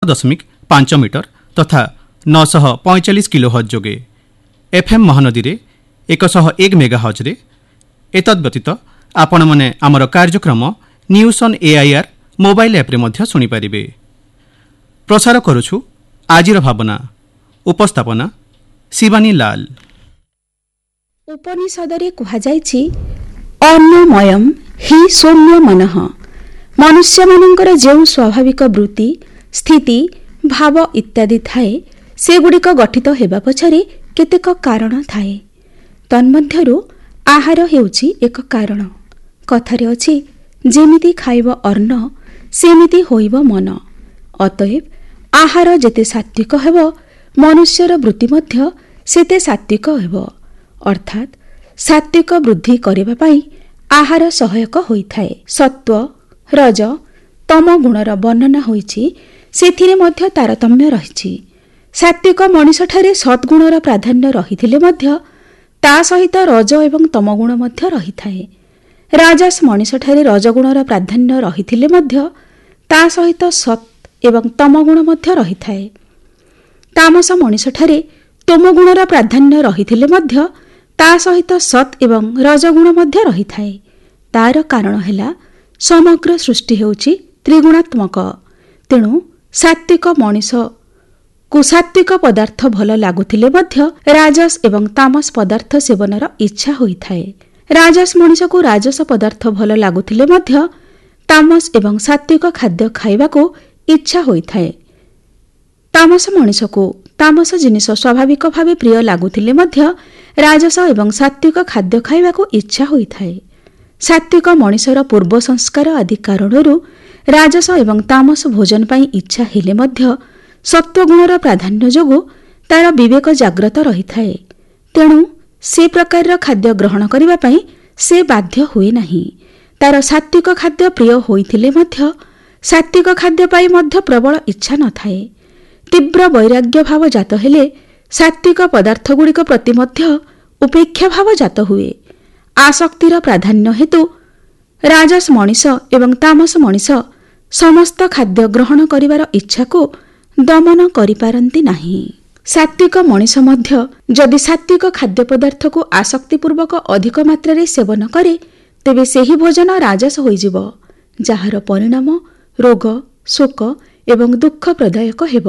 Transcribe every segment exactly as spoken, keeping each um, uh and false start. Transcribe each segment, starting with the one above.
दशमिक पांच मीटर तथा नौश पैंचाश किलोहर्ट्ज जोगे एफएम महानदी रे एक सौ एक मेगाहर्ट्ज रे एतद् व्यतीत आपण माने आमर कार्यक्रम news on AIR mobile app रे मध्य सुनी पारिबे। प्रसार करुछु आजिर भावना उपस्थापना शिवानी लाल। उपनिषदरे कुहाଯାଇଛି अन्नमयम हि सौम्य मनः। मनुष्य मानकर जेउ स्वाभाविक वृत्ति स्थिति भाव इत्यादि थाए सेगुड़िक गठित हेबा पछरे केतेक कारण थाए। तन्मध्यरु आहार हेउछि एक कारण। कथारे अछि जेमिति खाइब अन्न सेमिति होइब मन। अतएव आहार जेते सात्विक हेब मनुष्यर वृत्ति मध्य सेते सात्विक हेब। अर्थात सात्विक वृद्धि करिबा पई आहार सहायक होइथाए। सत्व रज तम गुणर वर्णना होइछि सेथिरे मध्य तारतम्य रहिछि। सात्विक मनुष्यठारे सद्गुणर प्राधान्य रहिथिले मध्य ता सहित रज एवं तमगुण मध्य रहिथाए। राजस मनुष्यठारे रजगुणर प्राधान्य रहिथिले मध्य ता सहित सत् एवं तमगुण मध्य रहिथाए। तामस मनुष्यठारे तमगुणर प्राधान्य रहिथिले मध्य ता सहित सत् एवं रजगुण मध्य रहिथाए। तार कारण हेला समग्र सृष्टि हेउछि त्रिगुणात्मक। तेणु सात्विक मनुष्य को सात्विक पदार्थ भल लागुथिले मध्य राजस एवं तामस पदार्थ सेवनर इच्छा होइथाए। राजस मनुष्य को राजस पदार्थ भल लागुथिले मध्य तामस एवं सात्विक खाद्य खाइबाको इच्छा होइथाए। तामस मनुष्य को तामस जिनिस स्वाभाविक भावे प्रिय लागुथिले मध्य राजस एवं सात्विक खाद्य खाइबाको इच्छा होइथाए। सात्विक मनुष्यर पूर्व संस्कार आदि कारणरू राजस एवं तामस भोजन पाई इच्छा हेले मध्य सत्वगुणर प्राधान्य जोगु तार विवेक जाग्रत रहिथाए। तेणु से प्रकार खाद्य ग्रहण करिबा पई से बाध्य हुए नाही। तार सात्विक खाद्य प्रिय होइथिले मध्य सात्विक खाद्य पाई मध्य प्रबल इच्छा नथाए। तीव्र वैराग्य भाव जात हेले सात्विक पदार्थ गुड़िक प्रति मध्य उपेक्षा भाव जात हुए। आसक्तिर प्राधान्य हेतु राजस मनीष एवं तामस मनीष समस्त खाद्य ग्रहण करिवार इच्छा को दमन करिपारंती नाही। सात्विक मनीष मध्य जदि सात्विक खाद्य पदार्थ को आसक्तिपूर्वक अधिक मात्रा सेवन करे तेबे सेही भोजन राजस होइजिब, जाहार परिणाम रोग शोक एवं दुख प्रदायक हेब।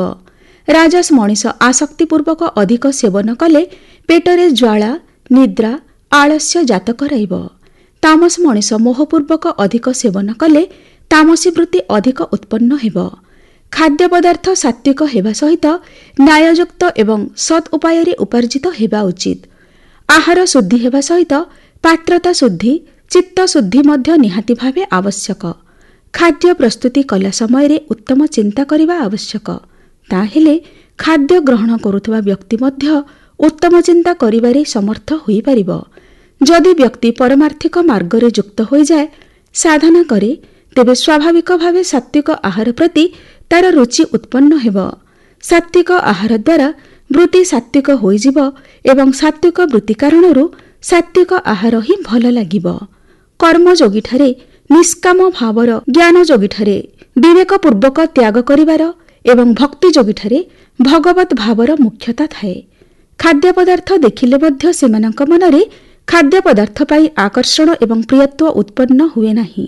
राजस मनीष आसक्तिपूर्वक अधिक सेवन कले पेटरे ज्वाला निद्रा आलस्य जात कराइब। तामस मनीष मोहपूर्वक अधिक सेवन कले तामसी वृत्ति अधिक उत्पन्न हेब। खाद्य पदार्थ सात्विक हेबा सहित न्याययुक्त एवं सत् उपाୟରେ उपार्जित हेबा उचित। आहार शुद्धि हेबा सहित पात्रता शुद्धि चित्त शुद्धि मध्य निहाती भावे आवश्यक। खाद्य प्रस्तुति कला समय उत्तम चिंता करिबा आवश्यक। ताहेले खाद्य ग्रहण करुथबा व्यक्ति मध्य उत्तम चिंता करिबारे समर्थ होई परिबो। जदि व्यक्ति परमार्थिक मार्गरे युक्त होई जाए साधना करे तेबे स्वाभाविक भावे सात्विक आहार प्रति तार रुचि उत्पन्न हेब। सात्विक आहार द्वारा वृत्ति सात्विक होइजिब एवं सात्विक वृत्ति कारणरू सात्विक आहार ही भल लागिब। कर्म जोगिठारे निष्काम भावर ज्ञान जोगिठारे विवेक पूर्वक त्याग करिवार एवं भक्ति जोगिठारे भगवत भावर मुख्यता थाए। खाद्य पदार्थ देखिले मध्य सेमानक मनरे खाद्य पदार्थ पाई आकर्षण एवं प्रियत्व उत्पन्न हुए नाही।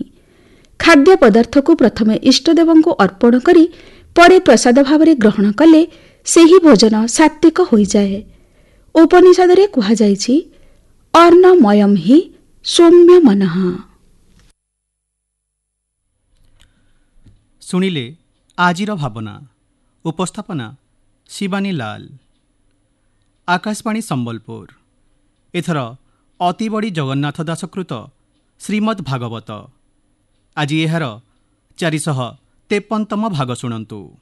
खाद्य पदार्थ को प्रथमे इष्टदेवଙ୍କୁ अर्पण करी परे प्रसाद भावरे ग्रहण कले सेही भोजन सात्विक होई जाए। उपनिषदरे कुहा जायछि अन्नमयम हि सौम्य मनः। सुनिले आजिर भावना उपस्थापना शिवानी लाल। आकाशवाणी संबलपुर। एथर अति बड़ी जगन्नाथ दासकृत श्रीमद् भागवत। आज एहार चारिशह तेपनतम भाग शुणन्तु।